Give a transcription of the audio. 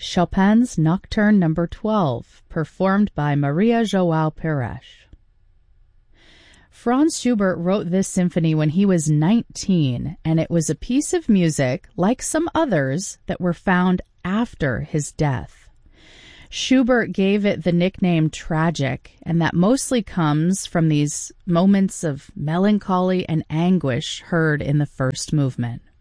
Chopin's Nocturne No. 12, performed by Maria João Pires. Franz Schubert wrote this symphony when he was 19, and it was a piece of music, like some others, that were found after his death. Schubert gave it the nickname tragic, and that mostly comes from these moments of melancholy and anguish heard in the first movement.